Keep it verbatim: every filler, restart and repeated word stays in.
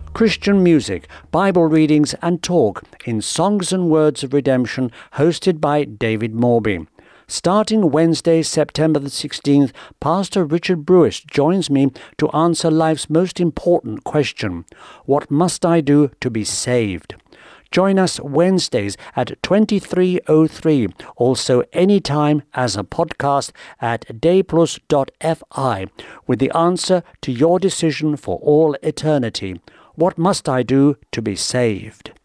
Christian music, Bible readings and talk in Songs and Words of Redemption, hosted by David Morby. Starting Wednesday, September the sixteenth, Pastor Richard Brewis joins me to answer life's most important question: what must I do to be saved? Join us Wednesdays at twenty-three oh three, also anytime as a podcast at dayplus dot f i, with the answer to your decision for all eternity. What must I do to be saved?